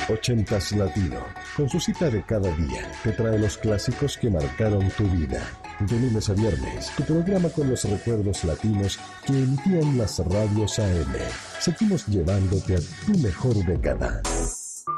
Ochentas Latino, con su cita de cada día, te trae los clásicos que marcaron tu vida. De lunes a viernes, tu programa con los recuerdos latinos que emitían las radios AM. Seguimos llevándote a tu mejor década.